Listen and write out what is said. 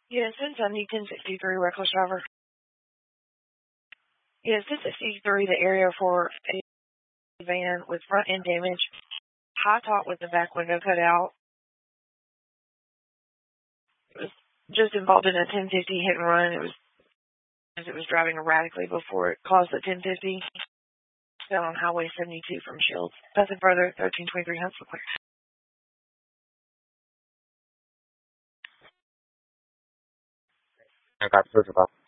Yes, it's on the 1063 reckless driver. Yes, 1063, the area for a van with front end damage, high top with the back window cut out. It was just involved in a 1050 hit and run. It was driving erratically before it caused the 1050. Down on Highway 72 from Shields. Nothing further, 1323 Huntsville clear. I got 35.